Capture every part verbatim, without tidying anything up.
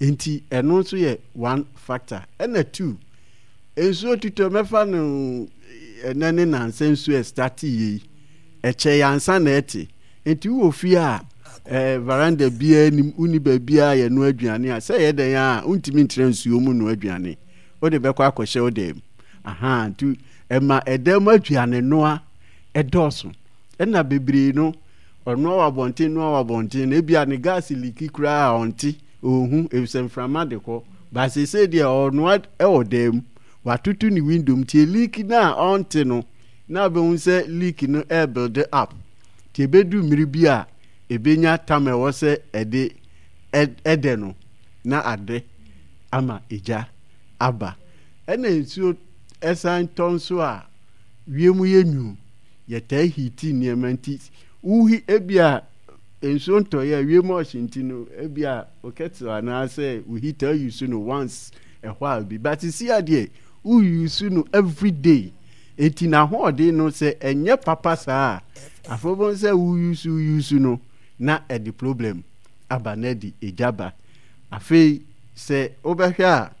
enti eno nso ye one factor and a two enso tuto mefa no enane nansenso e start yi eche yansa na eti enti wo fi a eh veranda bia ni uni ba bia ye no aduane a say ye den a untimi ntre nsuo mu no aduane o de bekwa akohye o de aha tu ema edem aduane no a edoso ena bebre no ono wa bontin no wa bontin na bia ne gas liki kura a onti ohun ebisemframa de ko ba se se de ono e odem watutu ni window tie leak na onti no na be hun se leak no e build up tie bedu mmiri bia ebenya tame wo se ede ede no na ade ama eja aba ena nsuo esan tonso a wiemu yenyu yeta hiti niamanti uhi ebia ensuo ntoya wiemu oshintino ebia oketso ana say we hit tell you no once a while be but see ade u use no every day eti na ho de no say enye papa saa afobon say u use u use no na e the problem aba na di ejaba afi say obehwe a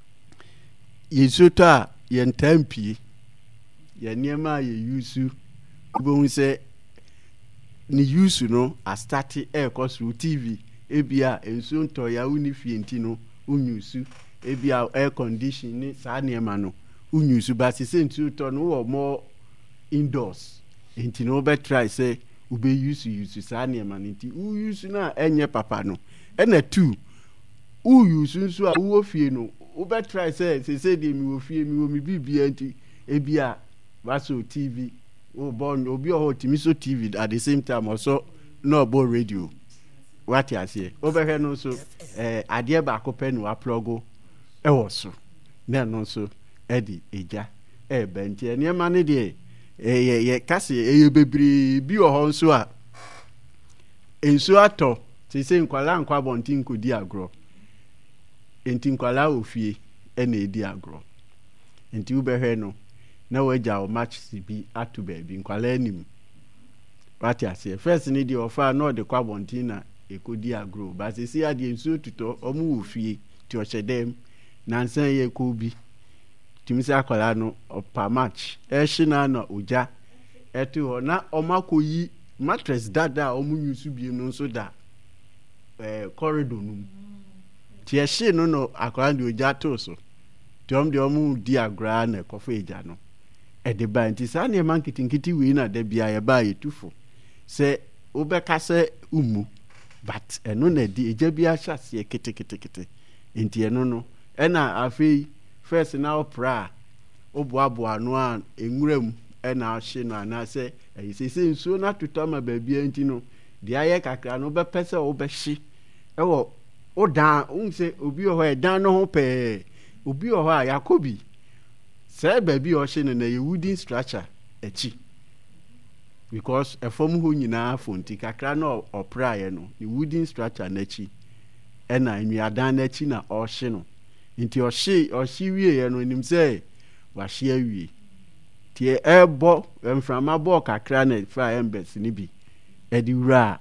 yesuto a yentampi ye niema ye use ubon say ni use no a start e cause T V ebia enso ntoya uni fienti no unyusu ebia air condition ni saa niema no unyusu ba se sentu to no wo more indoors enti no be try say ube use use saa niema nti u use na enye papa no ena two u use nso a wo fie no ube try say se se de mi wo fie mi wo mi bibia nti ebia waso T V o born obi o timiso T V at the same time also no bo radio what you say over no so eh ade ba akopɛ no aplogo e wo so na no so e di eja e benti ene ma ne de eh ye kase e bebiri bi o ho nso a enso ato ti se nkwala nkwa bonti nkodi agro enti nkwala ofie e na edi agro enti ubehwe no na waja o match bi atu baby nkwala anim what you say first ni di ofa no de kwa bonti na ekodi agro ba se si ade nso tuto omu ofie ti o hyedem nansan ye ko bi timisi akwala no opa match e hina na oja etu ho na omakoyi mattress dada omu nyusu bi no nso da eh corridor num ti e hye no no akwala de oja to so ti om de omu di agra na kofa eja no e de ba nti sa ne man kitinkiti wi na da bia ye ba ye tufo se obeka se umu but eno na di eja bia hyase kete kete kete enti eno no ena afi first na opra oboaboa no a enwuram ena ahye no na se eyisese nsuo na tutama ba bia enti no de aye kakra no be pese wo be hye ewo odan unse obi ho edan no ho pe obi ho a yakobi se ba bi o hye no na ye wooden structure echi because a form ho nyina fonti kakra no opra ye no the wooden structure na echi ena nnuadan na echi na o hye no nti o hye o hye wie ye no nim se wa hye awie tie ebo mframa bo kakra na fa embes ni bi e di wura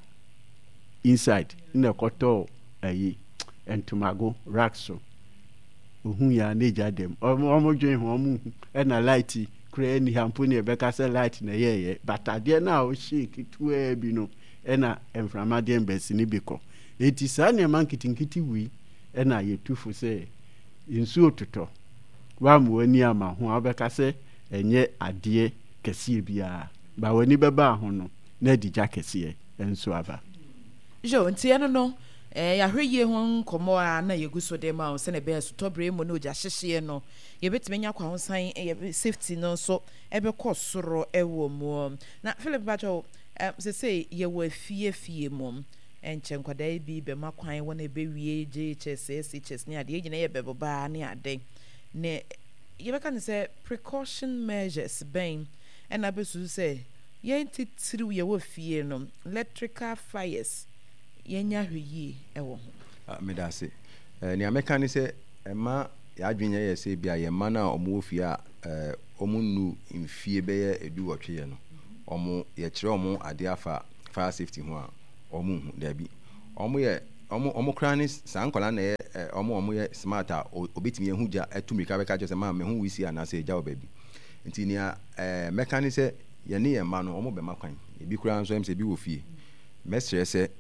inside na koto ayi entumago raxo ohun ya na jadem omo dwen ho omo ena light kure ni hampo ni ebeka se light na yeye batade na o shake tuwe bi no ena emframa de embes ni bi ko eti sa ne man kitinkiti wi ena yetufu se insu ototo wa mu ani ama ho abeka se enye ade kese bia ba wani beba ho no na dija kese enso aba jo nti eno no eh ya hweye ho nkomo a na yeguso de ma o se ne be so tobre mo no ja hyehye no ye betimenya kwa ho san ye safety no so ebe kɔ soro ewo mu na Philip Bajo eh se se ye wa fie fie mom enche nkwada bi be makwan wona be wie J H S S H S ni ade ye gina ye be boba ni ade ne ye be kan se precaution measures ben and abesu se ye ntitiri ye wa fie no electrical fires yenya hweyi ewo ah me da se eh ni ameka ni se ema ya adwenye ye se bia ye ma na omo ofia eh omo nu mfie be ye edu wotwe ye no omo ye kire omo ade afa fire safety ho a omo hu da bi omo ye omo omo kra ne san kola na omo omo ye smart a obetimi ehu ja etumika be ka je se ma me hu wisi ana se ja obabi nti ni a eh mechanic se ye ne ye ma no omo be makwan ebi kra nso em se bi wo fie mesre se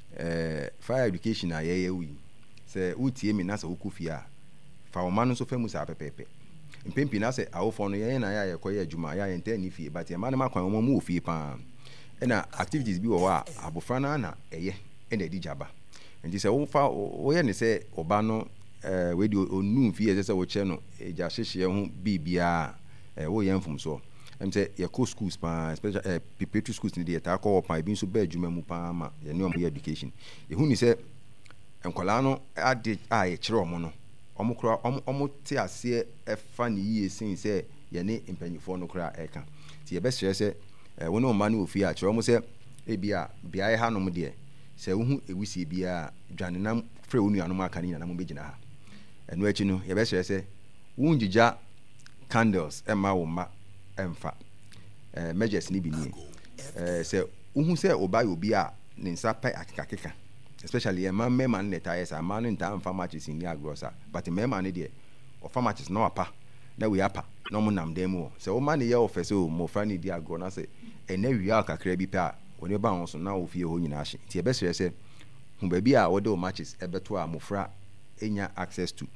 eh fire education a ye ye wi se utie mi na se wokofie a fa o ma no so fa mu sa pepepe mpempi na se awofo no ye na ya ye koye adwuma ya ye ntani fie but ye ma ne makwan omo mu ofie pa na activities bi wo a abofra na na eye ena di jaba nti se wo fa wo ye ne se oba no eh we di onu fie se se wo che no eja hyehye ho bibia eh wo ye mfum so em se ye co schools pa special eh preparatory schools ni de ta ko pa bi so ba adwuma mu pa ma ye ne omo education ye hu ni se enkola no ade a ye kire omo no omo kura omo omo te ase efa ni yie sin se ye ne empanyifo no kura eka ti ye be sere se eh wo ne o ma no ofie a kire omo se e bia bia ha no mo de se wo hu ewusie bia dwane nam frɛ wo nuanom aka ni na mo begina ha eno achi no ye be sere se wo ngija candles ema wo ma emfa eh measures ni bi ni eh se wo hu se oba yo bi a ne nsa pa akekakeka especially a man man net ayes a man in time for matches in ya grossa but a man de o for matches no apa na we apa no mo nam dem o so o man ye office o mo fra ni dia agro na say e na wi akakra bi pa woni ba won so na o fie ho nyina hye ti e be sere se hu ba bi a wo de o matches e beto a mo fra enya access to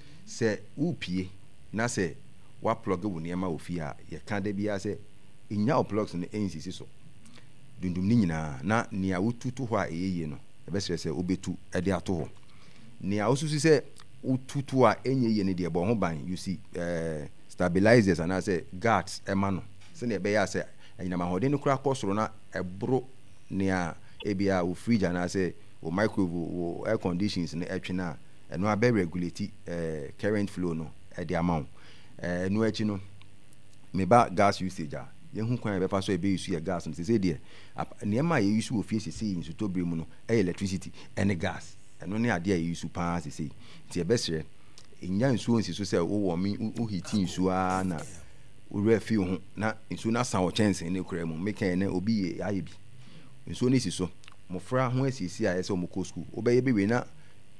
se u pie na se wa plug wo ne ma o fie a ye kan de bia se enya o plugs ne ensisi so dundum ni nyina na nia wotutu ho a eyeye no ebesere se obetu e de ato ho nia osusu se wotutu a enyeye ne de bo ho ban you see eh stabilizers and I say guards e ma no se ne be ya se anyina ma hode ne kura kosoro na ebro nia ebia wo fridge and I say wo microwave wo air conditions ne etwe na eno abe regulate eh current flow no e de amount eh no echi no me ba gas usage a ye hu kwan be fa so e be use ye gas no se se de niema ye use wo fie sese nsu to bre mu no e electricity and gas eno ne ade a ye use pa sese ti e be sere enya nsu onsi so se wo wo mi wo hiti nsu a na wo refi ho na nsu na san wo chance ne kura mu make ne obi ye aye bi nsu ne si so mo fra ho asisi a ye se mo ko school obe ye be we na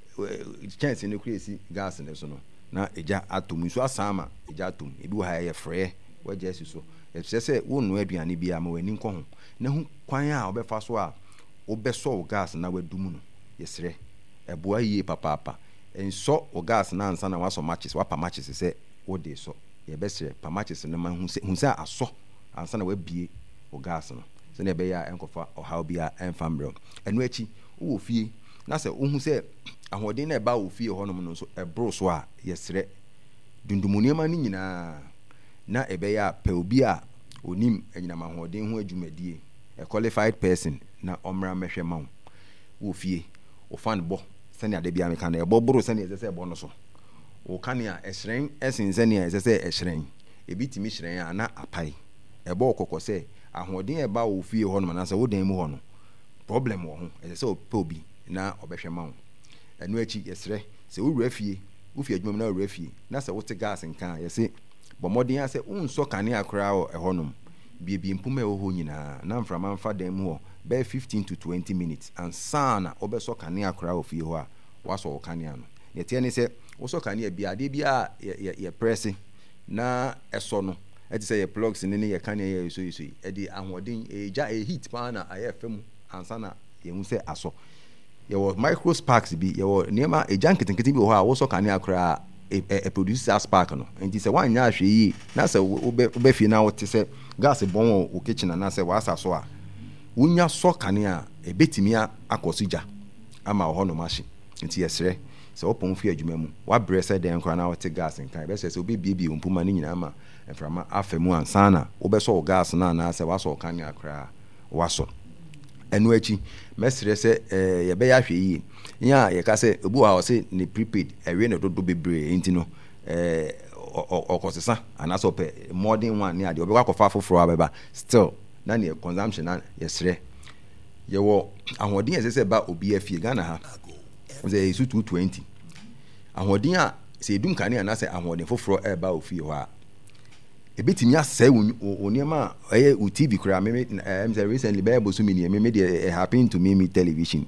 chance ne kura si gas ne so no na eja atom nsu asama eja atom ebi wo ha ye frɛ wo je si so e se wo no aduane bia ma wani nko ho na hu kwan a obefa so a obeso gas na wadum no yesre eboa yie papa papa enso o gas na ansa na waso matches wapa matches se wo de so ye besre pa matches no ma hu se hu se aso ansa na wabie o gas no se na be ya enkofa o how bia emfa mbro eno achi wo fie na se wo hu se ahoden na eba wo fie ho no no so ebro so a yesre dundumuni ma ni nyina na ebe ya pe obi a onim anyina ma hoden ho adwumadie a qualified person na omra mehwe ma wo fie o fan bo sane ade bia meka na e boboro sane ese se bo no so o kan ya ehren esen sane ese se ehren ebi timi hren a na apai e bo kokko se ahoden e ba wo fie ho no na se wo dan mu ho no problem wo ho ese se o pe obi na obehwe ma wo enu achi yesre se wo wura fie wo fie adwuma na wura fie na se wo te gas nka yese bomodin ya se unso kane akra o ehonom biebi mpume o ho nyina na mframa mfa dan mu ho be fifteen to twenty minutes and sana obeso kane akra o fie ho a waso kane ano ye tie ne se wo so kane bia ade bia ye ye press na eso no e ti se ye plugs ne ne ye kane ye so so e di ahoden e ja e heat pa na aye fam ansana ye hu se aso ye wo micro sparks bi ye wo niema e jan ketenkete bi ho a wo so kane akra e, e, e producer spark no enti se wan nya ahwe yi na se wo be fi na wo te se gas bon wo kitchen na se wa asa so a wonya so kane a e betimi akosija ama ho no machi enti yesre se opon fi adwuma mu wa brese den kra na wo te gas nkan be se se obi bie bie ompuma ni nyina ama enframa afemu ansana wo be so gas na na se wa so kane akra wa so enu achi mesre se eh ye be ya hwe yi nya ye ka se obu a o se ni prepaid ewe no dodo bebre enti no eh okosesa anaso pe modern one ni ade obi kwa kofa foforo abeba still na ne consumption na yesre ye wo ahoden ye se ba obi afie Ghana ha ze isu two twenty ahoden a se edum kane anase ahoden foforo e ba ofie ho a ebetimi asɛ oniema eye u T V kura me em say recently be bosu mi ni me me dey happen to me me television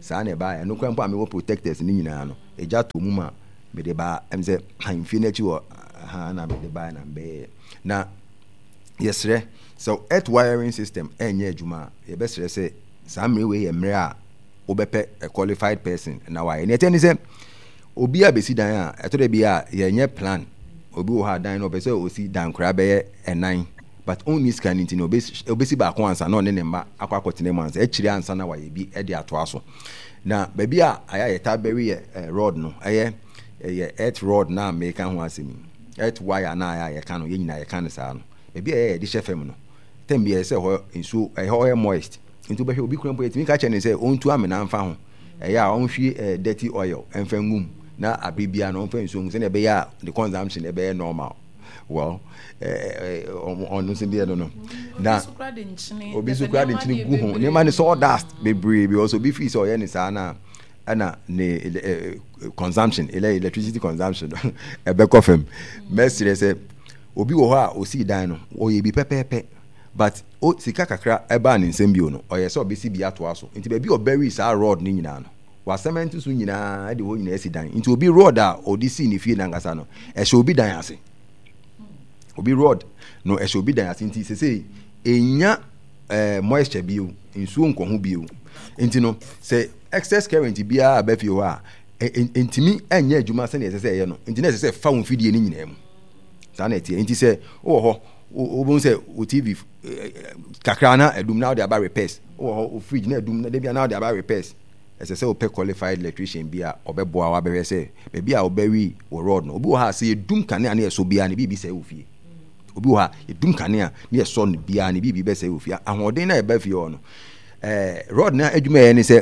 saa na ba e no kwan pa me wo protectors ni nyina no eja to mu ma me de ba em se hanfi na chi wo ha na me de ba na be na yesre so earth wiring system enye adwuma ye be sere se saa mre we ye mre a obepe a qualified person na why ne tell say obi a besi dan a eto de bia ye nye plan obi wo ha dan no be say osi dan kra be ye enan but only scan into no obesi ba ko ansa no ne ne mba akwa akotene mu ansa e chiri ansa na why bi e de ato aso na baby a aya ye taberi ye rod no aye ye earth rod na make ho asemi earth wire na aya ye kan no ye nyina ye kan sa no baby a ye de chefem no tem bi ye say ho nsu e ho moist into be obi krampo yetimi ka chene say ontu amena amfa ho eh ya onhwe dirty oil emfa ngum na abibia no mfa nsu ngum se na be ya the consumption e be normal well eh on se dia no no na obi su kra de nchini gu ho ne ma ne so dust bebre be also be free so ye ne sa na ana ne consumption electricity consumption e be kofem mesire se obi wo ho a osi dan no o ye bi pepepe but o sika kakra eba ne nsem bio no oye so obesi bi ato aso nti be bi o bury sa rod ni nyina no wa cement so nyina de ho nyina esi dan nti obi rod a odi si ne fie na ngasa no e hye obi dan ase obi rod no e hye obi dan ase nti sese enya eh moisture bio nsuo nkohu bio nti no se excess current bia abafi ho a ntimi enya adwuma se ne sese ye no nti na sese fa won fidie ni nyina mu sa na etie nti se wo ho obon say o T V kakra na edum now they about repairs o fridge na edum na dey now they about repairs as I say o pay qualified electrician bia obeboa wa be say be bia o bury o road no obi wo ha say edum kane na eso bia ne bibi say ofie obi wo ha edum kane na eso no bia ne bibi be say ofie ahoden na e ba fie o no eh road na adwuma ye ne say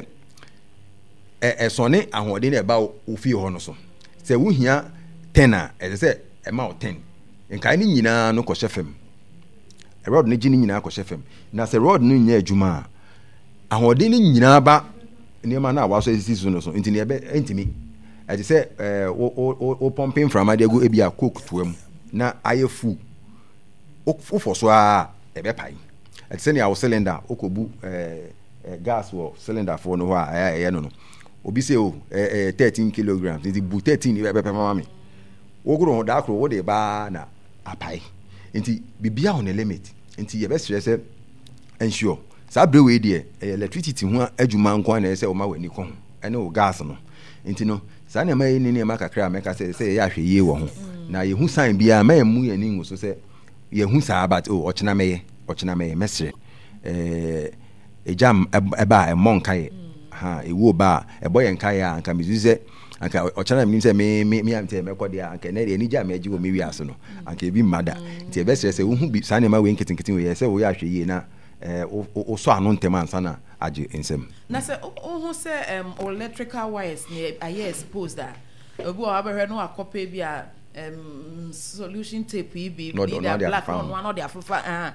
eh eso ne ahoden na e ba ofie ho no so say wo hia ten a e say e ma o ten nkai ni nyina no ko hyefem e road ne gini nyina ko hyefem na se road no nya adwuma ahode ni nyina ba ne ma na awaso sisi so no so ntini e be ntimi e te se o o o pumping from adegu e bia cook toam na ayefu o foso a e be pai e te se ne awo cylinder o ko bu eh gas wo cylinder for no ho a e no no obi se o thirteen kilograms nti bu thirteen e be pe mama me wogoro ho da kro wo de ba na apai nti bibia on a limit nti ye be stress ensure sa brewe de electricity ho adwuma nko na se o ma wani ko ho ene o gas no nti no sa na mai ni ne ma kakra meka se se ya hwe ye wo ho na ye hu sign bia ma mu ye ni ngo so se ye hu sa but o ochina meye ochina meye mesre eh ejam eba e monka ye ha ewo ba e boye nka ye anka mizuze anka ochana mi se me me me amte me kodi anka na de ni ja me agiwo me wi aso no anka ebi mada nti e be se se wo hu bi sa ne ma we nketenketen we se wo ya hwe ye na eh o so anu ntem ansa na age ensem na se o hu se um electrical wires ne aye exposed that obi o abehwe no akopa bi a um solution tape bi no, be no, the black one one or the afufa ah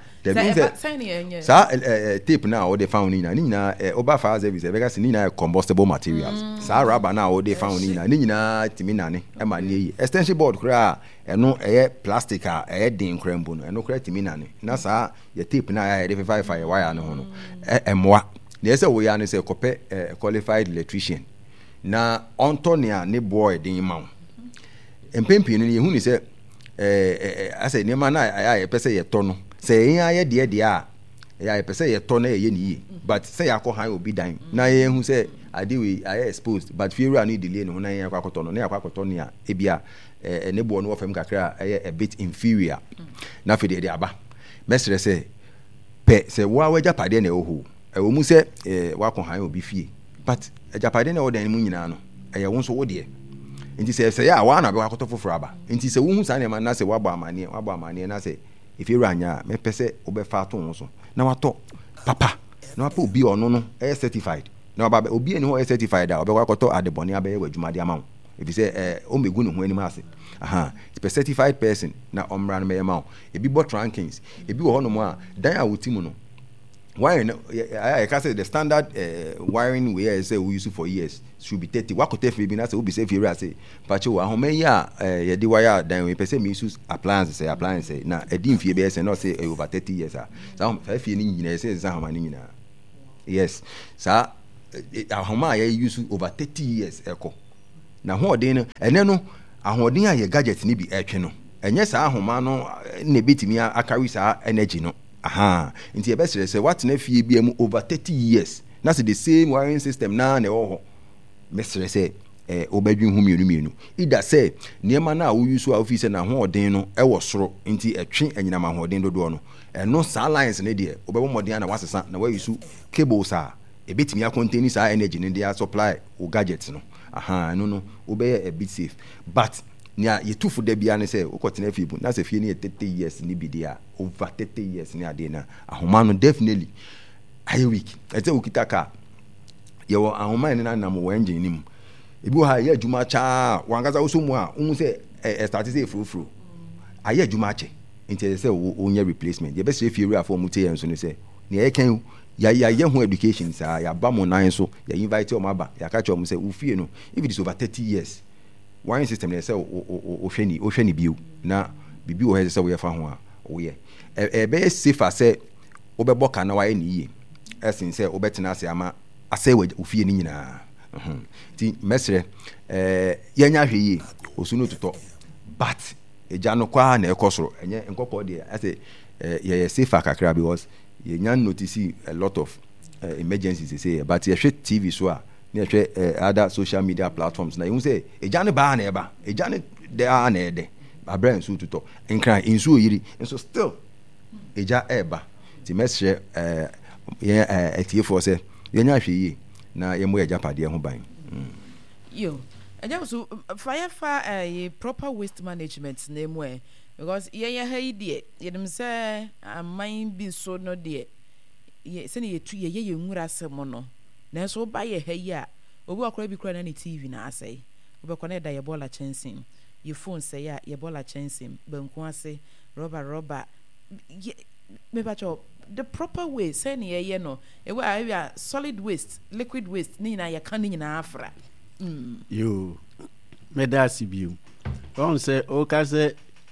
sa tape na o de found ni na ni na oba fire service e because ni na combustible materials mm. sa rubber na o de found ni na ni na timi na ne e ma ne yi extension board kra eno e plastic a e din krembo no eno kra timi na ne na sa ye tape na ya de five five wire no ho no e moa na ese wo ya ne se kope qualified electrician na ontonia ne boy din ma empempi no ye hu ni se eh ase ne ma na ya pese ye to no se yin aye de de a ya pese ye to na ye ni but se ya ko han obi dan na ye hu se ade we aye exposed but fear ani delay no na ye akwakoto no na akwakoto ne a e bia eh ne bo no ofem kakra aye a bit inferior na fe de de aba mesre se pe se wa wa japade na ohu e wo mu se eh wa ko han obi fie but japade na wo dan mu nyina no e ye wo so wo de nti se se ya wa na be akoto foforo aba nti se wo hu sa ne ma na se wa ba amane wa ba amane na se if you anya me pese obe fa to won so na wato papa na wa pa obi ono no e certified na ba obi eni ho e certified a obe akoto adebone abe ye wadwumade ama if you say eh o megu no ho ani ma ase aha the certified person na omra no me ma e bi bot rankings e bi wo ho no mo a dan a wotimu no wiring I can say the standard uh, wiring we say we use for years should be thirty what could tell me na say we be say fear say pacho wa home ya ye di wire dan we person me use appliance say appliance say na e di mfie be say no say over thirty years ah so five fie ni nyina say say hama ni nyina yes sa ahoma a yɛ use over thirty years ɛkɔ na hoɔden no ɛnɛ no ahoɔden a yɛ gadget ni bi ɛtwe no ɛnyɛ saa ahoma no na ebetimi akari saa energy no aha nti yɛbɛsrɛ sɛ watena fie bi mu over thirty years na sɛ the same wiring system na na ɛwɔ hɔ mɛsrɛ sɛ eh obadwin hu mienu mienu ida sɛ nneɛma na wo use a ofisi na hoɔden no ɛwɔ soro nti ɛtwe anyinam ahoɔden dodoɔ no ɛno saa lines ne deɛ obɛbɔ mmɔden na wasesa na wa use cables a ebetimi akonteni saa energy ne dia supply o gadget no aha no no obɛyɛ a bit safe but nya yɛtufo da bia ne sɛ wokɔtena fie bu na sɛ fie ne yɛ thirty years ne bi dia over thirty years ne ade na ahoma no definitely ayɛ week ɛtɛ wokita ka yɛwɔ ahoma ne na nam wɔ engine nim ebi wɔ ha yɛ adwuma kyaa wankasa wo so mu a wo sɛ ɛ start sɛ frofro ayɛ adwuma kyɛ nti sɛ wo nya replacement yɛbɛsɛ fie wura for mu te yɛn so ne sɛ ne yɛ kan ya ya yɛ ho education saa ya ba mo nan so ya invite o maba ya ka kyerɛ mo sɛ wo fie no if it is over thirty years wiring system ne sɛ o hwɛ ni o hwɛ ni bio na bibi wo hɛ sɛ wo yɛ fa ho a wo yɛ e be safer sɛ wo bɛbɔ ka na wa yɛ ni yie ɛsen sɛ wo bɛtena ase ama asɛ wo fie ni nyinaa mhm ti mesre eh yɛnya hwɛ yie osu no totɔ but eja no kwa na ɛkɔ soro ɛnyɛ nkɔpɔ de ɛsɛ yɛ yɛ safer kakra because you can notice a lot of uh, emergencies they say but you share T V so you share uh, other social media platforms na you say e jane ba na eba e jane there are na ede ba brain so to nkran insu oyiri so still e ja eba ti mesre eh ye etie for say ye nya hwe yi na ye mo ye japade ho ban yo eja so fire fa uh, proper waste management na emu e because ye ye ha idie ye dem say aman bi so no de ye se ne ye tu ye ye nwura asem no na so ba ye ha yi a obi akora bi kora na ne T V na asai obi kora na da ye bola chancing ye phone say ya ye bola chancing banku ase rubber rubber me ba cho the proper way say ne ye ye no e we are solid waste liquid waste ni na ye kan ni na afra mm yo me da sibiu on say o ka say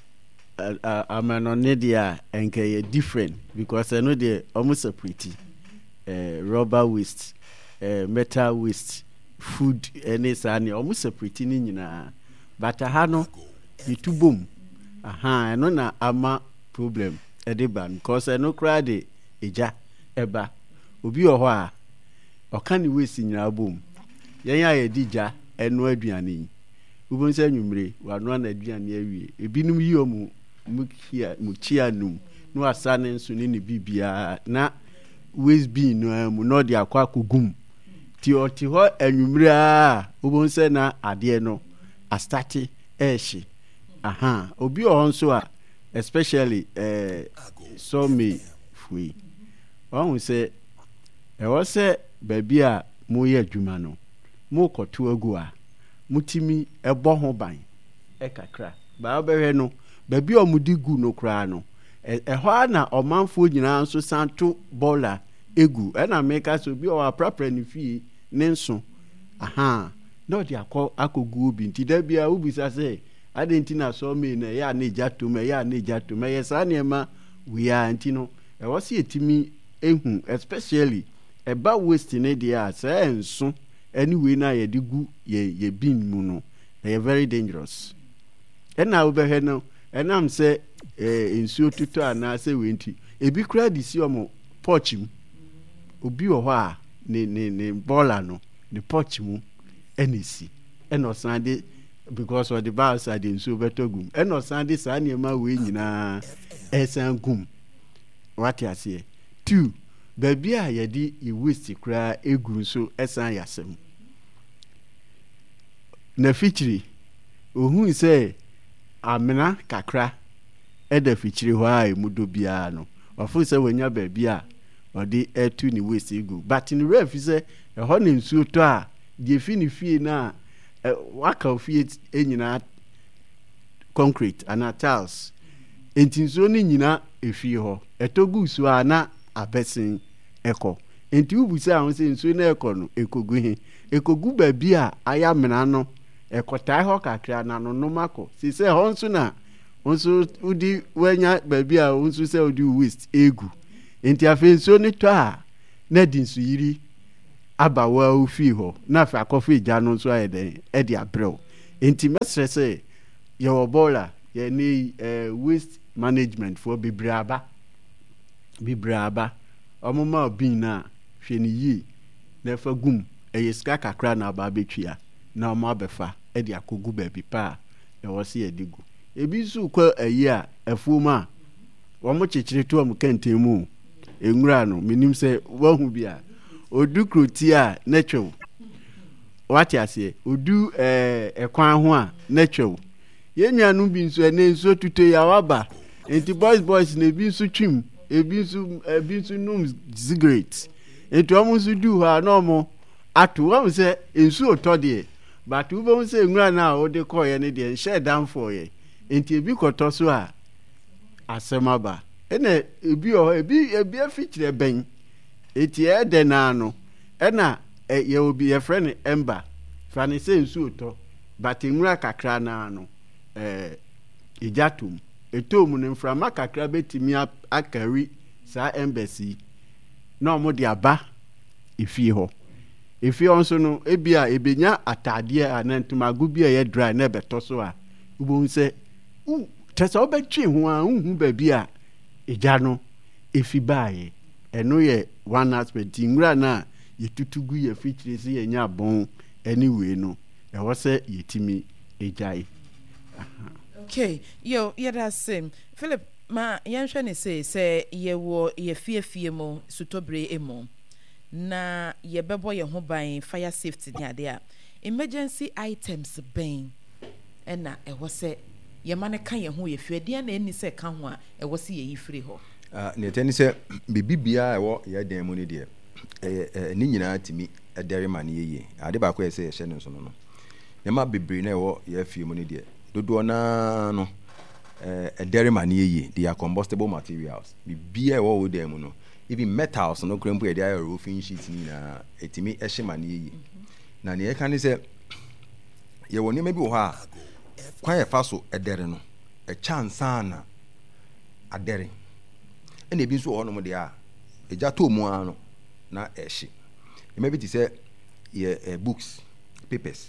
amano ne dia enke ye different because I know they almost separate uh, rubber waste uh, metal waste food any sani almost separate ni nyina but ha no itubom aha no na ama problem e dey ban because I no cry de eja eba obi o ho a o kan ni waste nyina bom yen ya ye dija eno aduane ubon se nwumre wa no na aduane awie ebinum yi omu mukia mukia num no asane nso ne ne bibia na waste bin no mu no de akwa kogum ti oti ho anwumre a obon se na ade no a start ehye aha obi o nso a especially eh so me fui won se e wo se baby a mo ye adwuma no mo koto agu a mutimi ebo ho ban e kakra ba obehwe no baby omudi gu no kra no e ho na omanfo nyina nso santo bola egu e na meka so bi o aprapra ni fie ne nso aha no di akọ akogu obi nti da bia ubisa se adenti na so me na ya na jato me ya na jato me yesa na ema we are nti no e wo se etimi ehu especially eba waste ne dia se enso anyway na ye digu ye ye bin mu no they very dangerous e na obehwe no enam se eh ensuo tutu ana se wenti ebi kura di si omo porchim obi wo ho a ne ne ne bola no ne porchim enisi eno sande because of the bar side ensuo betogum eno sande sa ne ma we nyina esan gum what you say two baby a ye di e waste kura egu so esan yasem na fichiri ohun se amena kakra eda fichiri ho a emudo bia no ofo se wanya baby a odi etu ni waste egu but in ref se e ho ne nsuo to a die fi ni fie na waka fie enyina concrete ana tiles entinso ni nyina efie ho etogu su a na abesin eko enti ubusa ahun se nsuo na eko no ekogu he ekogu baby a aya mena no ekotai ho kakra na no no mako si se ho nso na nso udi wanya baby a nso se udi waste egu enti afenso ni to a na di nsu yiri aba wa ofi ho na fa kofi gya no so ayɛ den e de abrɛw enti mesrɛ sɛ yɛ wɔ bola yɛ ni eh, waste management for bibraba bibraba ɔmo ma bin na hwɛ ni yi na fa gum ɛyɛ sika kakra na aba betwia na ɔmo abɛfa e de akogu baabi pa e wɔ se yɛ digu ebi nso kɔ ayi a afuom a ɔmo kyekyere to ɔmo kɛntɛn mu enwura no minim sɛ wahu bia odu kroti a natural wati ase odu eh ekwan ho a natural yenya no bi nso ene nso tuto ya waba enti boys boys na bi nso twim ebi nso ebi nso num cigarette enti omo nso du ha na omo ato wam se nsu otode but ube won se enwura na o de call ye ne de share down for ye enti ebi koto so a asemaba ene ebi o ebi ebi afikire ben eti e de na no ena ye obi ye friend ember fa ne se nsu oto but enwura kakra na no eh ejatum etom ne mframa kakra betimi akari sa embassy na omo de aba efie ho efie onso no ebia ebenya atade a na ntumagu bia ye dry na beto so a ubon se u tesa obetwe ho a hu ba bia eja no efi baaye eno ye one aspect nwura na yetutugu ye fikire se ye nya bon anyway no e wo se yetimi ejai. Okay, yo, yeah, that's same. Philip, ma yanhwe ne say say ye wo ye fie fie mo sutobre emo. Na ye bebo ye ho ban fire safety ne ade a emergency items ben. E na e wo se ye ma ne kan ye ho ye fie de na eni se ka ho a e wo se ye yifiri ho. Ah, ne tani se bibibia e wo ye dan mu ne de. Eh ni nyina timi e dere ma ne ye. Ade ba ko ye se ye hye ne so no no. Ne ma bibiri na e wo ye fie mu ne de. Dodo na no eh a dairy man ye they are combustible materials bi bia wo wo dem no even metals no krempo e dey roofing sheets ni na etimi ehye man ye na ne ka ne se ye woni ma bi wo ha kwan e fa so e dairy no e chance na a dairy e na bi so ho no mo de a eja to mu a no na ehye e ma bi ti se ye books papers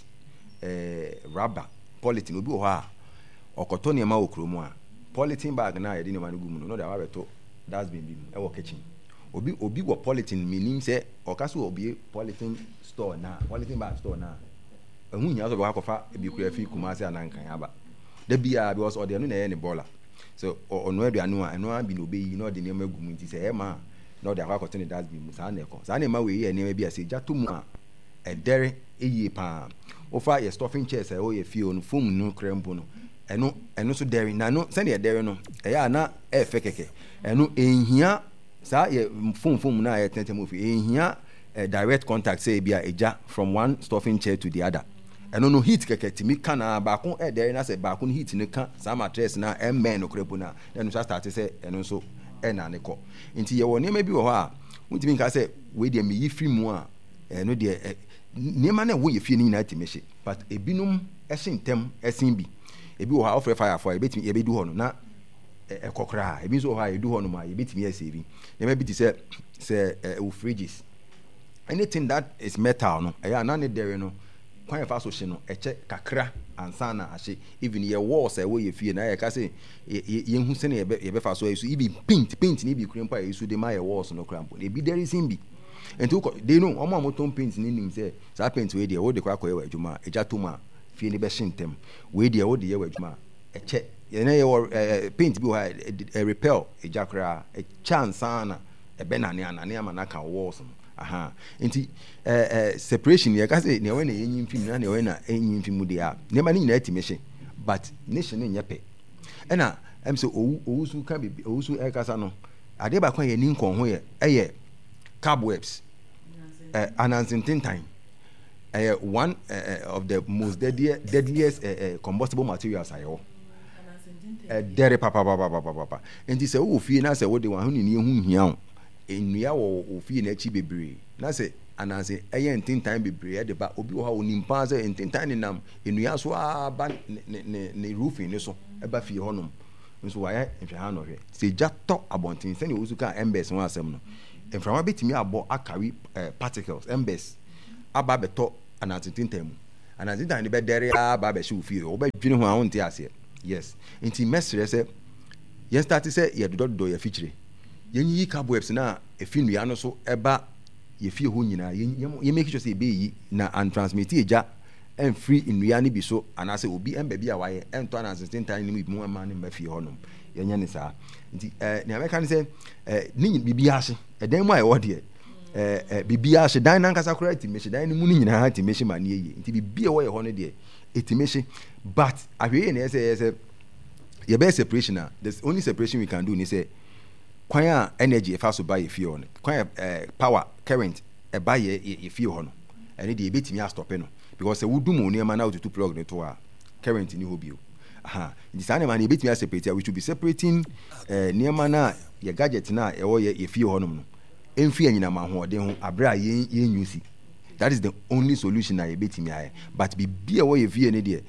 eh rubber polythene obi wo ha okoto ne ma okromu a polythene bag na yede ne ma no gumu no no da wa beto that's been bim e wo kitchen obi obi wo polythene meaning say okaso obi polythene store na polythene bag store na ehun nya so be akofa ebi kura fi kumase anankan aba da bia because ode no na ye ne bola so ono aduanu a eno abi no be yi no de ne ma gumu nti say e ma no de akoto ne that's been sa na eko sa na ma we yi ne ma bia say jato mu a e dere eye pa ofa ye stuffing chairs e o ye fie on foam no krempo no eno eno so dere na no se ne dere no e ya na e fe keke eno ehia sa ye foam foam na ye tentem ofi ehia direct contact say bia eja from one stuffing chair to the other eno no heat keke timi kana ba ko e dere na se ba ko no heat ne ka sa mattress na e men no krempo na eno so start say eno so e na ne ko nti ye woni ma bi wo ho a mutimi nka say we de me yi free mu a eno de nema na wo ye fie ni nyina timehye but ebinum ehye ntem esin bi ebi wo ha ofre fire for ebetimi ye bedu ho no na ekokra ebi so ho ha edu ho no ma ye betimi ese bi nema bi ti se se o fridges anything that is metal no eya na ne dere no kwan fa so hye no eche kakra ansa na ahye even ye walls e wo ye fie na ye ka se ye hu se ne ye be fa so esu even paint paint ni bi krempa esu de ma ye walls no krampo ebi there is in bi enti ko de no omo amoton paint ni nim say sa paint we de wo de kwa kwa adwuma eja to ma fie ni be hyentem we de wo de ye adwuma eche ye na ye paint bi wo ha repel eja kra e chance ana e be na ne ana ne ama na ka walls no aha enti eh eh separation ye ka say ne we na yenyin film na ne we na yenyin film de a ne ma ni nyina atimehye but nation ne nyepe ena em say owu owu su ka bi owu su e kasa no ade ba kwa ye ni nkon ho ye eye cobwebs uh, anansintin time uh, one uh, of the most deadly, deadliest uh, uh, combustible materials ayo uh, dere papa papa papa papa enti se wo fie na se wo de wan huni ni hu hia o enua wo wo fie na chi bebre na se anansin eye ntin time bebre e de ba obi wo ha onimpa se ntin time nam enua so aba ne ne ne roofing ne so e ba fie honom nso wa ya nhwe ha no hwe se jato abontin se ne wo su ka embes won asem no mframa betimi abo akari uh, particles embers aba beto anatintintam anatintan ne be dere aba be hwe ofie wo be dwene ho a wonte ase yes nti mesre se yen start se ye dododo ye fichire yen yi cobwebs na efi nua no so eba ye fie ho nyina ye make sure say be yi na and transmit eja en free nua ne bi so anase obi emba bi a waye ento anatintan ne mu mu ma ne mba fie honom yenya ne saa nti eh ne ameka ne se eh ni bibia ase edan mu a ye wode eh eh bibia ase dan nan kasa kora etimeshi dan ne mu ni nyina ha etimeshi ma ne ye nti bibia wo ye ho ne de etimeshi but ahwe ne say say your best separation there's only separation we can do ni say kwan a energy e fa so ba ye fie ho no kwan eh power current e ba ye ye fie ho no ene de e betimi a stop no because e wudu mo ne ma na otutu plug ne to a current ni ho bio aha the same man e betimi a separate we should be separating eh niema na ye gadget na e wo ye fie ho no no emfi anyina ma ho de ho abra ye ye use that is the only solution na ye betimi aye but bibia wo ye fie ne de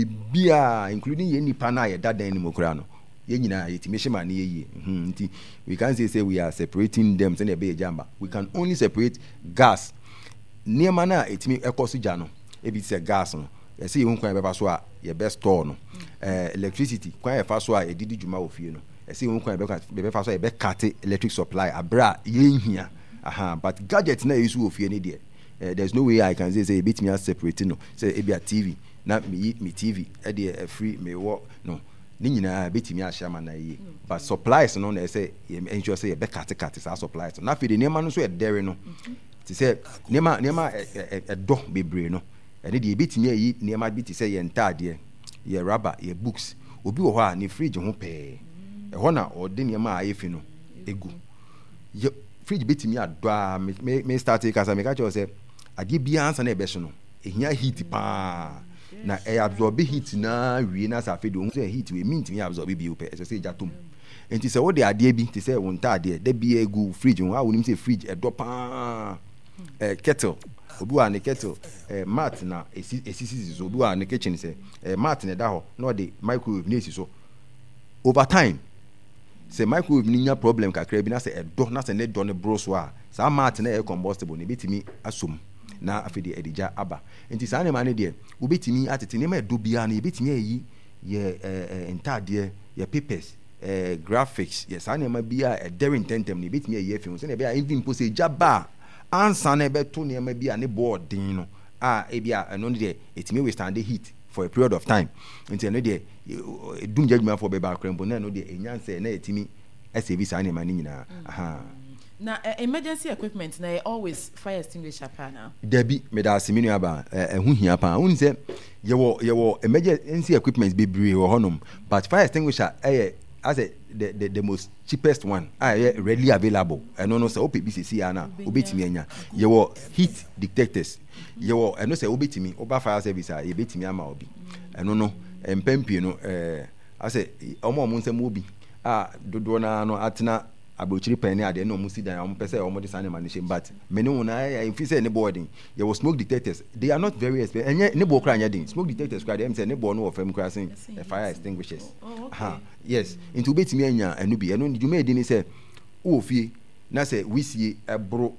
bibia including ye nipa na ye dadan ni mokura no ye nyina ye timeshima na ye ye nti we can say say we are separating them say na be jamba we can only separate gas niema na etimi ekoso ja no e bi say gas no ye say hu kwan be fa so a ye best store no eh electricity kwan ye fa so a edidi djuma ofie no e say hu kwan be be fa so a ye be cut electric supply abra ye nhia aha but gadget na yesu ofie ne de Uh, there's no way I can say say a bit me separate no say e be a T V na me me T V e dey free me work no ni nyina bit me a share na ye but supplies no na say ensure say e be cut cut sa supplies na fe de nema no so e dere no ti say nema nema e do bebre no e dey bit me yi nema bit say ye ntade ye rubber ye books obi wo ho a ne fridge ho pe e ho na o de nema a ye fi no egu ye fridge bit me ado a me me start e kasa me ka cho say ade bia ansa na ebeso no ehia heat pa na e absorb heat na wie na sa fedo so heat we mint me absorb bi o so say jatom enti se wo de ade bi ti say won ta ade da bia egu fridge ho a wonim say fridge e do pa eh kettle obi wa ne kettle eh mat na esisi so obi wa ne kitchen say eh mat ne da ho na de microwave na esi so over time say microwave ni nya problem kakra bi na say e do na say ne do ne bro so a sa mat na e combustible ne betimi asom na afede edija aba enti sa ne ma ne de wo betimi atete ne ma edo bia na betimi ayi ye eh entade ye papers eh graphics ye sa ne ma bia e dere intentem ne betimi ayi afim so ne bia even pose jaba ansa na be to ne ma bia ne board din no a e bia eno ne de etimi withstand the heat for a period of time enti ne de dum judgment for be ba krembo na no de enyanse na etimi save sa ne ma ne nyina aha na uh, emergency equipment na always fire extinguisher pa na debi me da asemi nua ba ehun hia pa won se ye wo ye wo emergency equipment be bre wo honom but fire extinguisher eh as a the, the the most cheapest one ah readily available eno no se O P B C C ana obetimi anya ye wo heat detectors ye wo eno se obetimi oba fire service a ye betimi ama obi eno no empempie no eh as a omo omo nsem obi ah dodo na no atena abochiri penny ade no musi dan am pese o mo de sane manage but many una I feel say ne boarding there was smoke detectors they are not very expensive enye ne bo kra anya din smoke detectors kra dem say ne bo no of fam kra sin fire extinguishers oh, okay. aha yes into betimi anya anu bi enu djuma edi ni say wo fie na say wisie ebro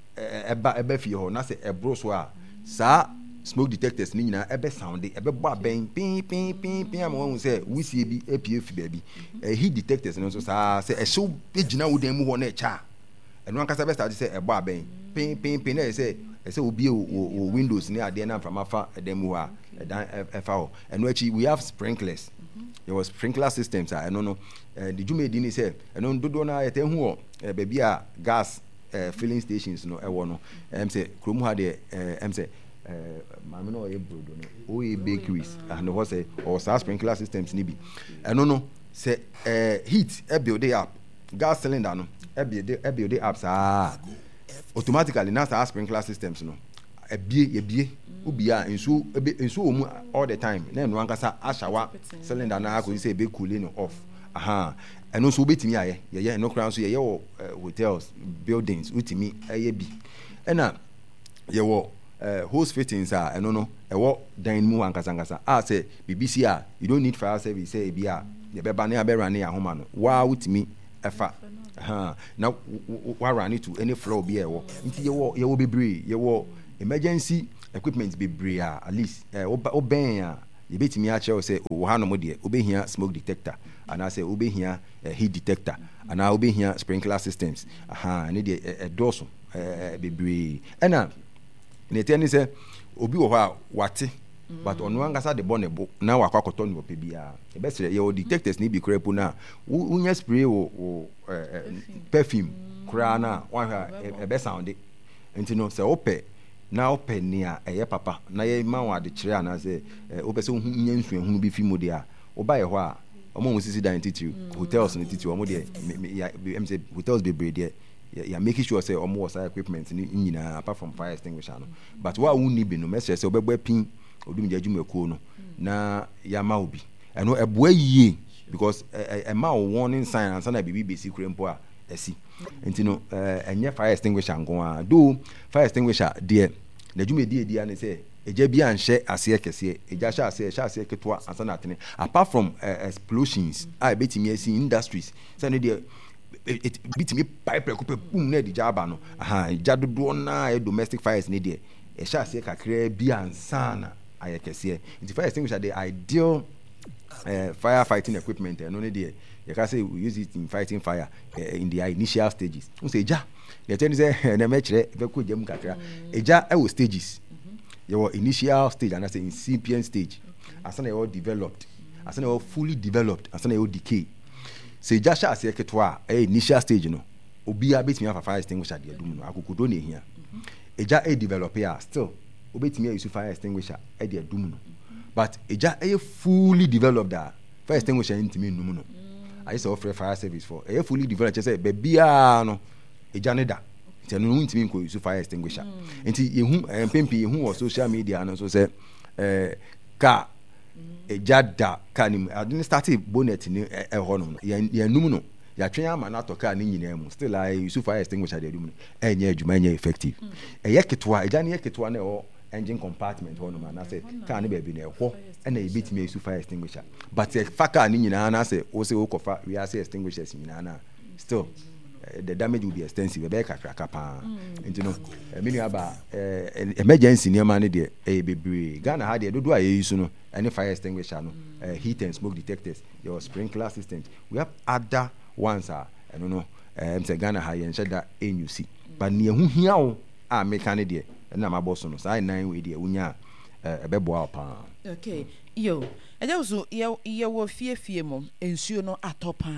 eba eba fie ho na say ebro so a sa smoke detectors ni nyina ebe sound ebe bo aben pin pin pin pin am won say wisie bi apie fi ba bi heat detectors no so sa say e so ejina wo dan mu ho na e cha eno ankasa be start say e bo aben pin pin pin na say e say obi o windows ni ade na from afa dan mu ha dan e fa ho eno achi we have sprinklers there was sprinkler systems ah eno no the jume di ni say eno dodo na yete hu o ba bi a gas filling stations no e wo no em say krom ha de em say uh mama no e brodo no o e bakeries and what say or sa sprinkler systems ni bi eno no say uh heat e build up gas cylinder no e build e build up sa automatically na sa sprinkler systems no e bie ye bie obi a enso enso omu all the time na eno ankasa ashawa cylinder na akọ say be cool no off aha eno so betimi aye ye ye no kran so ye ye hotels buildings utimi aye bi ena ye wo Uh, hose fittings are I don't know a what dan mu ankasangasa ah say B B C ah you don't need fire service say bia ye be ba na be run ya homa no wa wutimi efa ha na wa run it to any floor be e wo nti ye wo ye wo bebre ye wo emergency equipment bebre a at least oben a ye betimi a che say wo ha no mo de obehia smoke detector ana say obehia heat detector ana obehia sprinkler systems aha ne de edoso bebre ena ne teni say obi wo ha wate but ono angasa de bonebo na wa kwakoto no pe bia e be sire ye detectors ni bi krepo na unya spray wo perfume kra na wa ha e be sound enti no se ope na ope ni a eye papa na ye ma wa de kire ana se ope se hu nya nsu ehunu bi fi mu de a oba ye ho a omo mo sisi dan titi hotels ni titi omo de em say hotels be breed there ya making sure say omo was equipment ni nyina apart from fire extinguisher no but wa wu ni bi no message say obegba pin odum je adwuma ko no na ya ma obi eno eboa yie because e ma warning sign and na bibi besi krempo a esi enti no enye fire extinguisher nko a do fire extinguisher de na adwuma die die an say eja bi anhye ase kese eja hye ase hye ase ketwa ansana atene apart from uh, explosions a betimi esi industries say no de it bitimi pipe ko boom na de jaba no aha eja dodo na e domestic fires ne de e hye ase kakra bi ansana ayekese into fire extinguisher the ideal uh, firefighting equipment and only there you can say we use it in fighting fire uh, in the initial stages we say ja the thing say na me kire be ko jam kakra eja e wo stages your initial stage and I say incipient stage asana you developed asana you fully developed asana you decay say ja sha ase ketwa e initial stage no obi a betimi afa fire extinguisher de adum no akokodo na ehia eja e develop ya still obetimi use fire extinguisher e de adum no but eja e fully developed that fire extinguisher ntimi num no I say offer fire service for e fully developed say be bia no eja ne da nti no ntimi nko use fire extinguisher nti yehu empempi yehu wo social media no so say eh ka eja da ka ni adin start bonnet ni e ho no ya num no ya twen ama na to ka ni nyina mu still I use fire extinguisher de adum no enye adwuma enye effective e ye ketwa eja ne ye ketwa na e engine compartment one man I say car ni be na ho na e betimi use fire extinguisher but e fa car ni nyina na say o say o kofa we are say extinguishers nyina na still uh, the damage will be extensive be kakra kapa you know many aba emergency ni ma ne de e bebre Ghana ha de dodo a ye use no any fire extinguisher no uh, heat and smoke detectors your sprinkler system we have other ones are I don't know um say Ghana ha ye nsheda enyusi but ne hu hia wo a meka ne de na ma boss no sai nine we de unya ebeboa pa okay yo eja so ye wo fie fie mo ensuo no atopa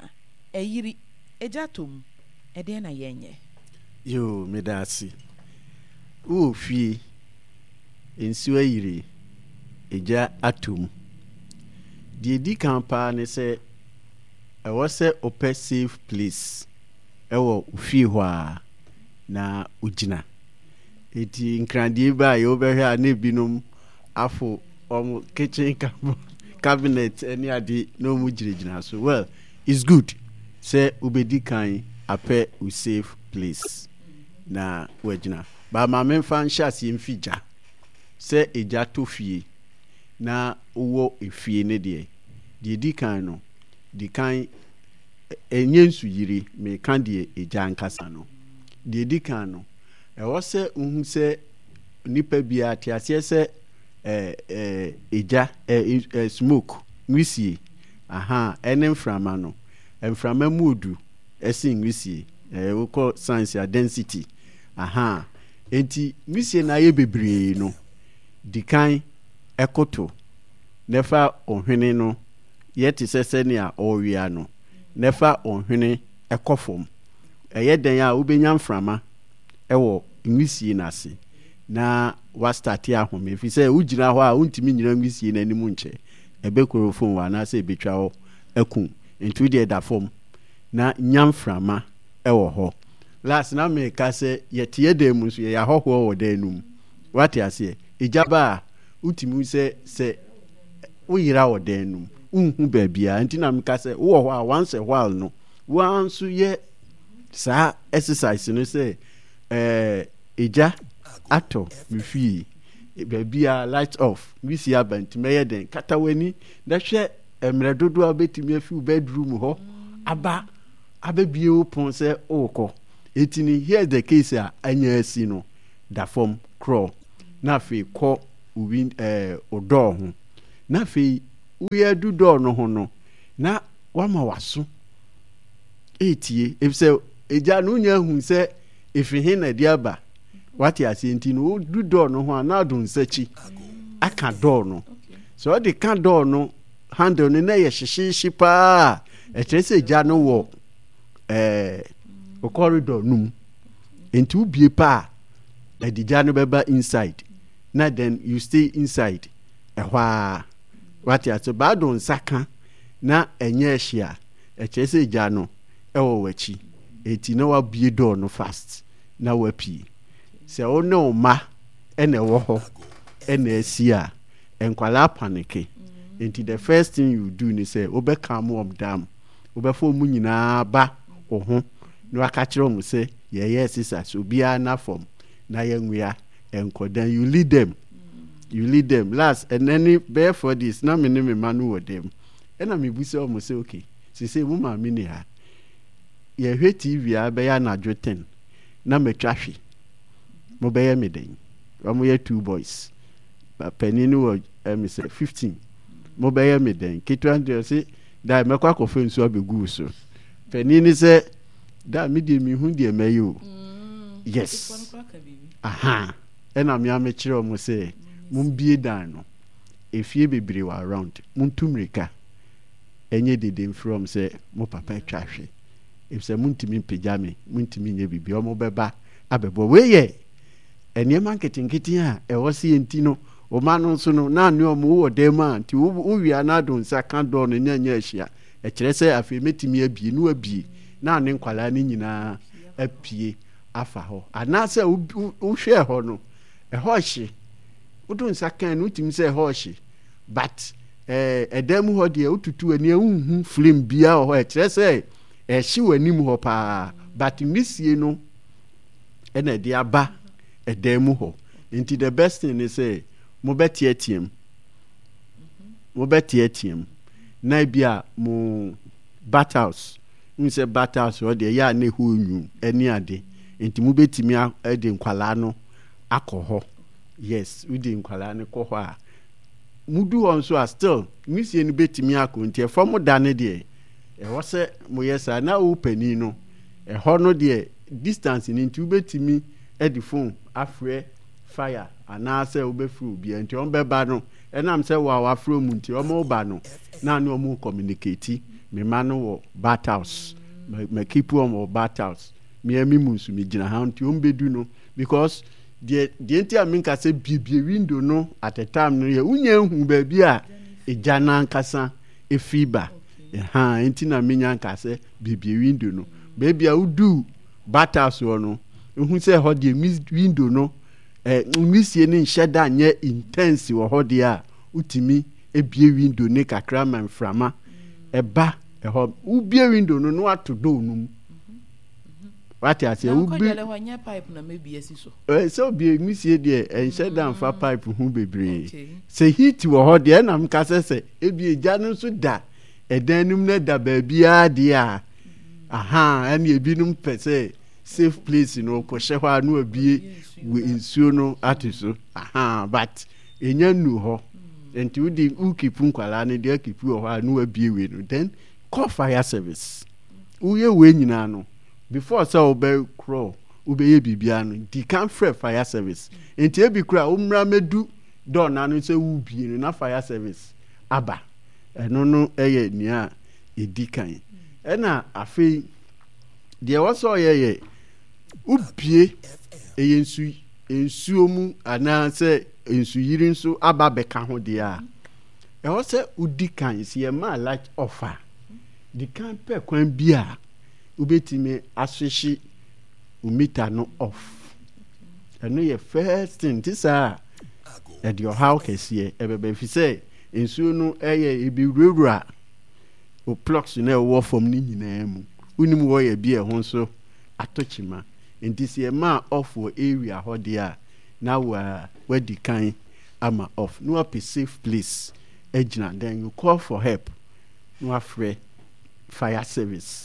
eyiri eja tom e de na yenye yo medasi o fie ensuo yiri eja atom die di kampa ne se e wo se open safe place e wo fie ho a na ugina eti nkrandie ba ye obehwe a na binum afo om kitchen cabinet any ade no mu girigina so well it's good say ubedi kan ape we safe place na wagina ba ma memfa nhyase mfija say eja to fie na wo efie ne de de di kan no di kan enye nsu yiri me kan de eja nkasa no de di kan no e wo se unhu se nipa bia ti ase se eh eh eja eh smoke nwisie aha enen frama no enframa mudu esi nwisie eh we call science density aha enti nwisie na ye bebre no dikan ekoto nefa ohwene no yeti sese ne a owia no nefa ohwene ekofom eye den a ubenya mframa ewo nwisie na ase na wa start ya home if say ugina ho a untimi nyina nwisie na animu nche ebekorofon wa na say betwa ho akun into the da form na nyamframa ewo ho last na me ka say yete yedem nso ya hoho wo da anum what ya say ejaba utimi say say uyira wo da anum unhu ba bia ntina me ka say wo ho a once a while no once ye sa exercise no say eh eja ato me fie bia light off we see abant meye den katawani na hwe emre dodo abetimi afi bedroom ho aba abɛbie wo pon sɛ wokɔ ɛti ni here's the case a anya asi no da fam krɔ na afei kɔ win ɛɛ odɔɔ ho na afei woyɛ du dɔɔ no ho no na wama waso ɛtie efisɛ egya no nya hu sɛ efihin na de aba wate ase nti no du dɔɔ no ho a na ado nsakyi aka dɔɔ no so ɔde ka dɔɔ no handle no na yɛ hyehyehye paa ɛkyerɛ sɛ egya no wɔ ɛɛ o corridor num nti wobie paa ɛde gya no bɛba inside na then you stay inside ɛhɔ a wate ase baado nsaka na ɛnyɛ ɛhyia ɛkyerɛ sɛ egya no ɛwɔ w'akyi eti na wabie dɔɔ no fast na wapie sɛ wo ne wo ma ɛna ɛwɔ hɔ ɛna asi a nkwalaa panike nti the first thing you do ni sɛ wobɛka mo ɔm dam wobɛfo mu nyinaa ba wo ho na waka kyerɛ mo sɛ yɛyɛ sisa so obiara na fam na yɛnwea ɛnkɔ then you lead them you lead them last and then bear for this na me ne me ma no wɔ dem ɛna mebu sɛ ɔmo sɛ okay sɛ mu maame ni ha yɛhwɛ tv a bɛyɛ anadwo ten na matwa hwe mo bɛyɛ me den ɔmo yɛ two boys panin no wɔ ɛmi sɛ fifteen mo bɛyɛ me den ketewa deɛ sɛ da mɛkɔ akɔfɛ nsuo abɛgu so panin ni sɛ da me deɛ mi hu deɛ mɛyɛ o yes aha ɛna me ame kyerɛ ɔmo sɛ mo mbie dan no efie bebree wɔ around mo ntumrika ɛnyɛ dede from sɛ mo papa atwa hwe efisɛ mo ntumi mpagya me mo ntumi nyɛ bibi ɔmo bɛba abɛbɔ weyɛ ɛnneɛma nketenkete a ɛwɔ se yɛnti no ɔma no nso no na ne ɔmo wɔ dɛm a nti wowia no ado nsa ka dɔɔ no nyanya ahyia ɛkyerɛ sɛ afei mɛtumi abie no abie na ne nkwalaa no nyinaa apie afa hɔ anaasɛ wohwɛ hɔ no ɛhɔ hye wodo nsa kan no wotumi sɛ ɛhɔ hye but ɛdan mu hɔ deɛ wotutu ani ahunhu film bia wɔ hɔ ɛkyerɛ sɛ ɛhye w'anim hɔ paa but nwisie no ɛna ɛde aba ɛdan mu hɔ nti the best thing is sɛ mobɛteateam mobɛteateam na bi a mo bat house n sɛ bat house hɔ deɛ yɛ a ne hɔ onwu ɛne ade nti mobɛtumi ɛde nkwalaa no akɔ hɔ yes wode nkwalaa no kɔ hɔ a mudu hɔ nso a still nwisie no bɛtumi akɔ nti ɛfɔ mo da ne deɛ ɛwɔ sɛ moyɛ saa na wo pani no ɛhɔ no deɛ distance no nti wobɛtumi ɛde phone afrɛ fire anaasɛ wobɛfrɛ obi nti ɔmo bɛba no ɛnam sɛ wɔ a wafrɛ mu nti ɔmo ba no na ne ɔmo communicate me ma no wɔ bat house ma keep ɔmo wɔ bat house me ami mu nso me gyina ha nti ɔmo bɛdu no because deɛ deɛ nti a menka sɛ biebie window no at a time no yɛ wonya hu baabi a egya nankasa efi ba ha nti na menya nka sɛ biebie window no baabi a wodu bat house wɔ no ehu sɛ hɔ deɛ window no eh nwisie ne nhyɛ da nyɛ intense wɔ hɔ deɛ a utimi ebie window ne kakra ma mframa ɛba ɛhɔ ubie window no no ato do no wate ase ubi pipe na maybe esi so eh so obie nwisie deɛ ɛnhyɛ da mfa pipe hu bebree sɛ heat wɔ hɔ deɛ na mka sɛ sɛ ebie gya no so da ɛdan num na da baabi a deɛ a aha ɛne ebinom pɛ sɛ safe place no kɔhyɛ hɔ a no abie nsuo no ate so aha but enya nu hɔ nti wodi ukipu nkwala ne de akipu hɔ a no abie we no then call fire service uye we nyina no before say obey crawl obey bibia no di kan frɛ fire service nti ebi kura umra medu door na no sɛ wubie no na fire service aba ɛno no ɛyɛ nia edi kan ɛna afei deɛ wɔsɔ yɛyɛ ubie ɛyɛ nsu nsuo mu anaasɛ nsu yiri nso aba bɛka ho deɛ a ɛwɔ sɛ udi kan si yɛ ma light offer di kan pɛ kwan bi a wobɛtumi asehye umita no off ɛno yɛ first thing ti saa ɛde ɔhaw kɛseɛ ɛbɛbɛ fi sɛ nsuo no ɛyɛ ebi wurawura o plugs na ɛwɔ fam ne nyinaa mu wonim wɔ yɛ bi ɛho nso atɔkyima nti sɛ yɛ ma off wɔ area hɔ deɛ a na wa wadi kan ama off no up a safe place egyina then you call for help no afre fire service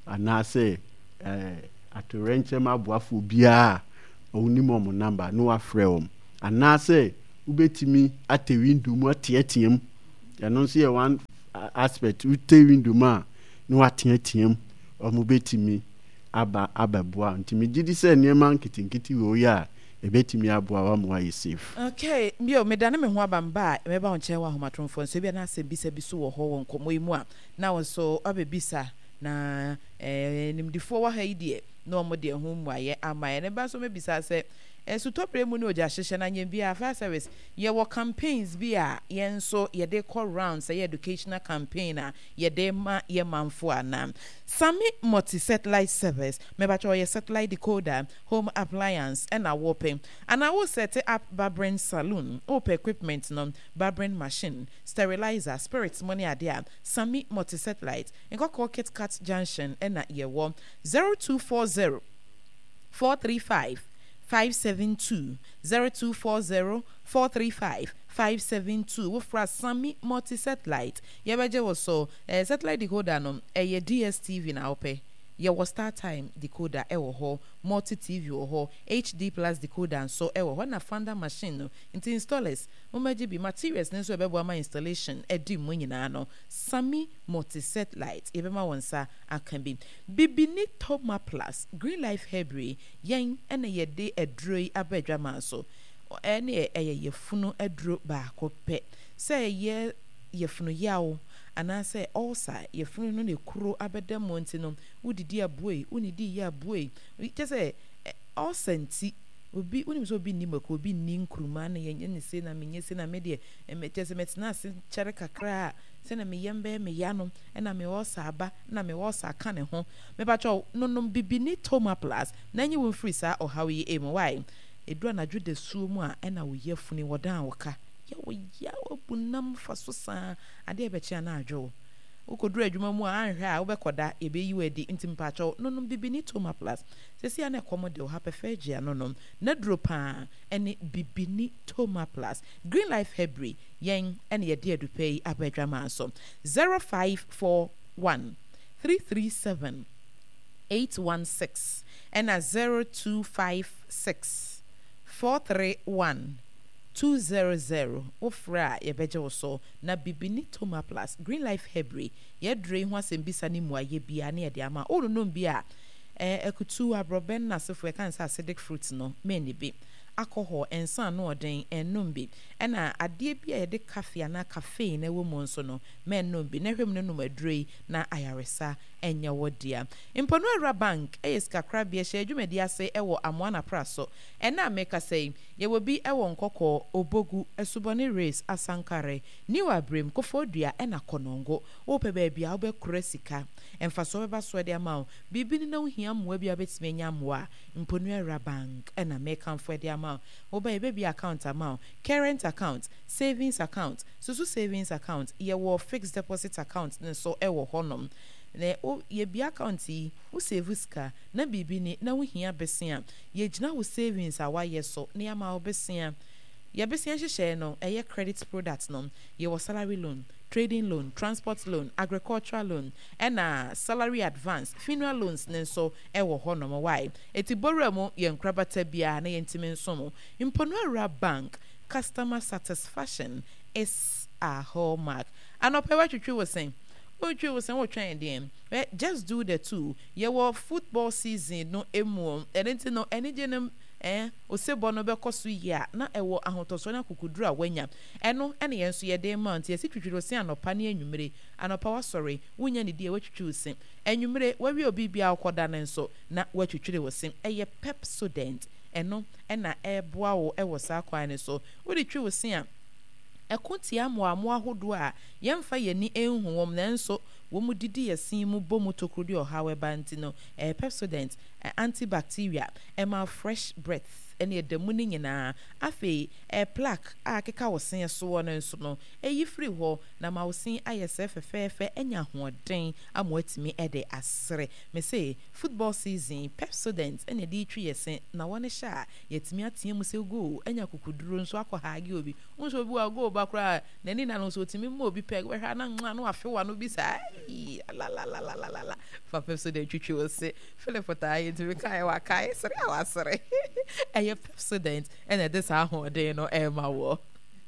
anaasɛ ɛɛ atorɛnkyɛm aboafo biara ɔnim ɔmo namba na wafrɛ wɔm anaasɛ wobɛtumi atɛ window mu ateateam ɛno nso yɛ one aspect wotɛ window mu a na wateateam ɔmo bɛtumi aba abɛboa nti megye di sɛ nneɛma nketenkete wɔ yi a ɛbɛtumi aboa wa ma wayɛ safe. Okay, bio medane me ho abamba a mɛba wo nkyɛn wɔ ahomatromfoɔ nso bia na asɛm bisa bi so wɔ hɔ wɔ nkɔmmɔ yi mu a na wo nso abɛbisa na eh, nimdifoɔ wɔ ha yi deɛ na ɔmo deɛ ho mmuayɛ ama yɛ ne ba nso mɛbisa sɛ sutɔpere mu ne ogya hyehyɛ na nyɛ bi a fire service yɛwɔ campaigns bi a yɛn nso yɛde kɔ rounds ɛyɛ educational campaign a yɛde ma yɛ manfo anam Sami multi satellite service mebacho yɛ satellite decoder home appliance ɛna wɔpɛ ana wo set up barbering salon open equipment no barbering machine sterilizer spirits money ade a Sami multi satellite nkɔkɔ kit cat junction ɛna yɛwɔ zero two four zero four three five five seven two zero two four zero four three five five seven two wofra Sami multi satellite yebeje wo so eh, satellite decoder no eh, D S T V na ope ye wo Star Time decoder e wo ho multi T V wo ho H D plus decoder so e wo ho na fanda machine no inti installers umaji bi materials nso ebebo ama installation e di mu nyina no Sami multi satellite ebema wonsa akan bi bibini Toma Plus Green Life Hebrew yen ene ye de edroi abadwa man so ene eye yefunu edro ba ko pe say ye yefunu yawo anase also yefunu no ne kuro abeda monti no udidi aboe unidi ya aboe je say osenti obi unim so obi ni mako obi ni nkruma na yenye ne se na menye se na me de emete se metena se kyere kakra se na me yembe me yanom na me wosa aba na me wosa aka ne ho me ba cho nonom bibini Toma Plus na nyi won free sa ohawe e mo why edu anadwo de suo mu a na wo yefuni wodan woka ya wo ya obunam faso sa ade e be chia na adwo ukoduru adwuma mu a anhwe a wobekoda ebe yi wadi ntimpa cho nonom bibini Toma Plus sesi ana komode o hapefegia nonom na dropa ene bibini Toma Plus Green Life Hebrew yen ene ye de adupei abadwa man so zero five four one three three seven eight one six and a zero two five six four three one two zero zero ofra ye beje wo so na bibini Toma Plus Green Life Hebrew ye dre ho asembisa ni muaye bia na ye de ama onu no bia eh ekutu abroben na sefo e kan sa acidic fruits no me ni bi alcohol ensan no oden ennom bi ena ade bia ye de caffeine na caffeine na wo mu nso no me ennom bi na hwem no nom adrei na ayaresa enya wodia imponu era bank eyeska krabia hye adwumadi ase ewo amoana praso ena meka sei ye wo bi ewo nkoko obogu esuboni race asankare new abrem kofodua ena konongo ope ba bia obekura sika emfaso beba so de amao bibini na ohia moa bia betime nya moa imponu era bank ena meka mfo de amao oba baby account amount current account savings account susu savings account ye wo fixed deposit account ne so ewo honom ne o ye bi account yi wo save ska na bibini na wo hia besia ye gina wo savings a wa ye so ne ama wo besia ye besia hyehyɛ no eye credit products no ye wo salary loan trading loan transport loan agricultural loan and a salary advance funeral loans ne so ewo honom why etiboro mu ye nkrabata bia na ye ntimi nso mo imponora bank customer satisfaction is a hallmark anopewa twetwe wo sen Oju was saying, trying them. Just do the two. You were football season, no emu. And then no any genum eh o se bono be koso ya na ewo ahotoso na kukudura wanya. Eno ene yenso ye de month ye sitwitwiro se anopa na enwumere. Anopa wa sorry, wunya ne die watwitwu se. Enwumere wa wi obi bia akoda ne nso na watwitwire wo se. Eye Pepsodent. Eno ena eboa wo ewo sa kwan ne so. Wo de twi wo se a ekonti amo amo ahodo a yemfa yeni enhuwom nanso wo mu didi yasin mu bomu tokrodi ohawe banti no eh, Pepsodent eh, antibacteria ema fresh breath ene edamu ni nyina afi eh, plaque a keka wosen so wo nanso no eyi free ho na ma wosen ayesef fefefe enya hoden amwatimi ede asre me say football season Pepsodent ene di twi yesen na wone sha yetimi atia mu se go enya kokuduro nso akohaage obi nso obi wa go bakra nani na no so timi mo obi peg we hwa na nwa no afi wa no bi sa la la la la la la fa Pepsodent twitwi wo se Philip Otaye to kai wa kai sere wa sere eye Pepsodent and this a ho de no e ma wo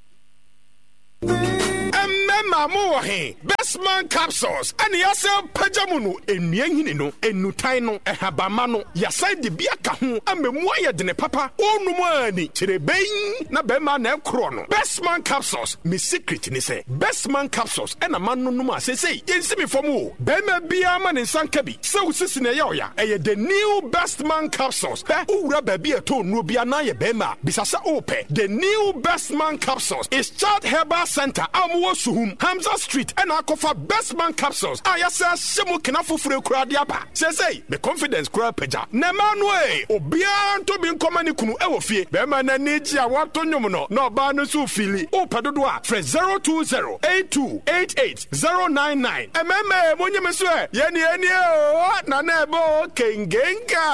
Emma mo he best man capsules and yasel pajamunu enyenhini no enutan no ehabama no yasai de bia ka ho amemu aye de ne papa onumu ani kirebein na be ma na ekro no best man capsules me secret ni say best man capsules and a man no no ma say say yensi me fomu be ma bia ma ne sanka bi se usisi na ye oya eye the new best man capsules be owura ba bia to nu bia na ye be ma bisasa ope the new best man capsules is Chad Herbal Center amwo suhum Hamza Street and akofa best man capsules ayasa semu kina fufure kura dia ba say say the confidence kura peja na manwe obia nto bi nkomani kunu e wo fie be ma na niji a wato nyum no na oba no su fili o pedodo a fresh zero two zero eight two eight eight zero nine nine ememe monyeme so e ye ni eni o na na ebo kengenga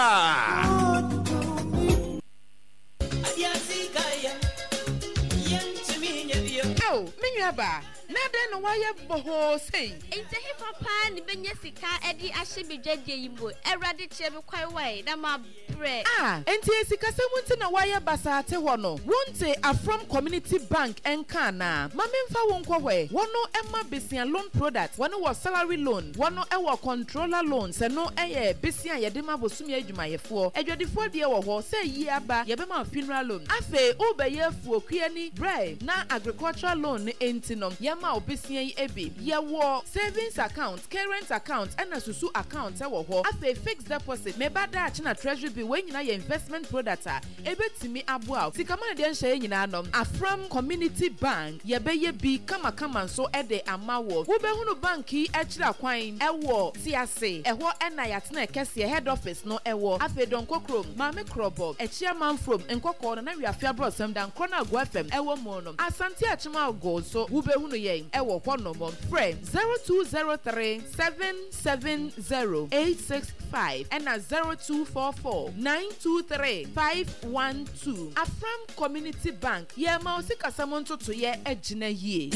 oh menyaba na den no waye boho sei ente he papa ni benya sika edi ahye bedwadie yimbo erade chebe kwai wai na ma bre ah ente sika semunti na waye basate ho no wonte afrom community bank enka na mamemfa wonko hwe wono emma besian loan product wono wo salary loan wono e wo controller loan se no eye besian yede ma bosumi adwumayefo adwadifo de wo ho se yi aba ye be ma funeral loan afe ubeyefu okuani bre na agricultural loan enti no ma obesian ebi ye wo savings account current account and asusu account e wo ho afi fixed deposit me bada ach na treasury bill we nyina ye investment product a ebetimi aboa sika man de nhye nyina nom afrom community bank ye be ye bi kama kama so e de amawo wo be hunu bank yi e kira kwan e wo tiase e ho e na yatena kese head office no e wo afi don kokrom ma me krobo e chairman from nkokko na wi afia bro sam dan krona go fm e wo mo nom asante achima go so wo be hunu ye ewo konomon frame zero two zero three seven seven zero eight six five and a zero two four four nine two three five one two Afram Community Bank ye ma osika samonto to ye ejina yie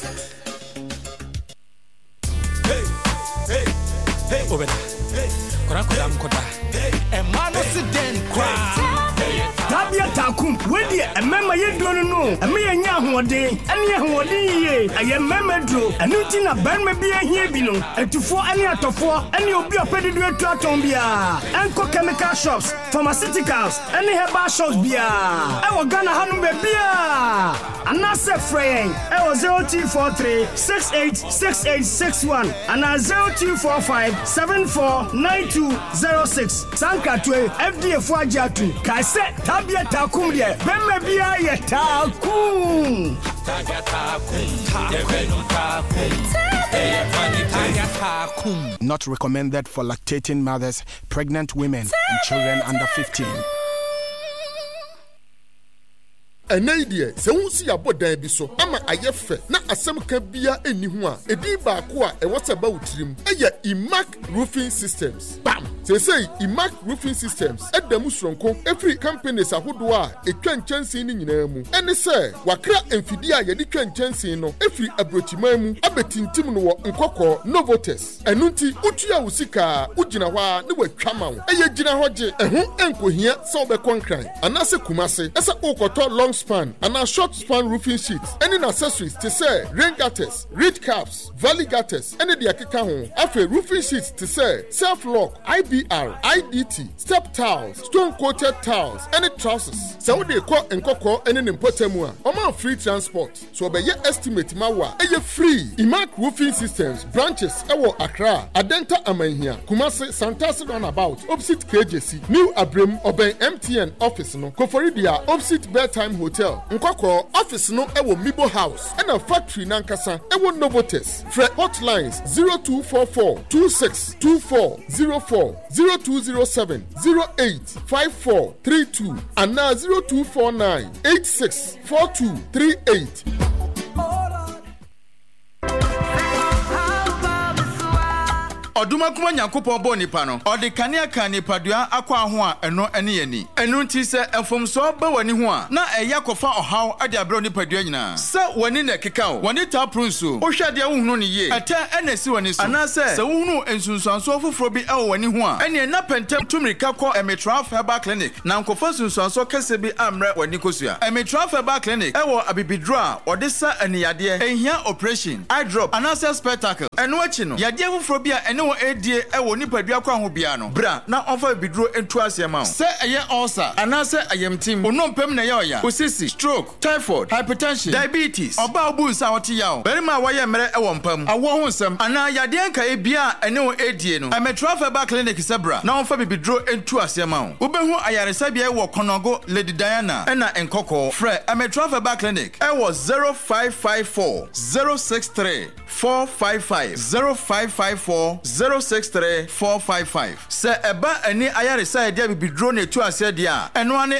hey hey hey obeda hey kora kora mkoda e mano siden kwa Tabia takum wedi emema yedro no no eme yenya hoden ene hoden ye aye mema dro anu ti na banma bi ahia bi no atufo ene atofo ene obi opedidu atu aton bia enko chemical shops pharmaceuticals ene herbal shops bia e wo Ghana hanu be bia anase frey e wo zero two four three six eight six eight six one ana zero two four five seven four nine two zero six sankatwe F D A fo agiatu kai se Tabia takum de bemma bia ye takum Tabia takum not recommended for lactating mothers, pregnant women and children under fifteen. Enaidia se wonsi abodan bi so ama ayefe na asem ka bia eni ho a edi ba ko a e whatsapp utirim eye Imac Roofing Systems bam se say Imac Roofing Systems edam sronko every companies ahodo a etwa nchansin ni nyina mu ene se wakra emfidi a yedi twa nchansin no every abrochima mu abetintim no wo nkokọ Novotes enunti utua usika ugina ho a ne watwa ma wo eye gina ho je eho enkohia se obekonkran anase kumase esa ukoto long span and a short span roofing sheets any accessories to say rain gutters, reed caps, valley gutters, any the akeka ho afa roofing sheets to say self lock, I B R, I D T, step tiles, stone coated tiles, any trousers. So they call enkoko any impotemu a oman free transport so be ye estimate mawa eye free Imac Roofing Systems branches ewo Accra Adenta Amanhia Kumasi Santasi runabout opposite K J C New Abram Oben M T N office no Koforidia opposite Bedtime Hotel Nkoko office no ewo Mibo House and a factory nankasa ewo Novotes Fred hotlines zero two four four two six two four zero four zero two zero seven zero eight five four three two and now zero two four nine eight six four two three eight. oduma kuma nyankopon bo nipa no ode kanea kan nipadua akwa ho a eno ene yani enu nti se enfomso ba wani ho a na eya kofa ohaw ade abro nipadua nyina se wani na keka o wani ta prunso o hwade wohunu ne ye ata ene si wani so ana se se wohunu ensunsuanso foforo bi e wani ho a ene na pentem tumirika ko Emetraf Herbal Clinic na nkofa sunsuanso kese bi amre wani kosua Emetraf Herbal Clinic e wo abibidro a ode sa eniyade ehia operation eye drop anasa spectacle eno achi no yade foforo bi a ene wo edie e wo nipadua kwa ho bia no bra na onfa bidro entu asema se eye ulcer anasa ayemtim onompem na ye oya osisi stroke typhoid hypertension diabetes oba obu nsa wote yawo berima waye mere e wo mpam awo ho nsem ana yade anka e bia ene wo edie no Emetraf Herbal Clinic sebra na onfa bidro entu asema wo obehu ayaresa bia e wo konogo Lady Diana ena enkoko frɛ Emetraf Herbal Clinic e wo zero five five four zero six three four five five zero five five four zero six three four five five se eba ani ayaresa e dia bidro na etu ase dia eno ane